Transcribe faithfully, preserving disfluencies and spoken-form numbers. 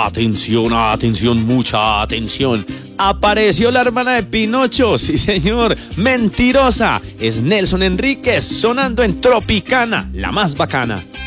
Atención, atención, mucha atención. Apareció la hermana de Pinocho, sí señor, mentirosa. Es Nelson Enríquez sonando en Tropicana, la más bacana.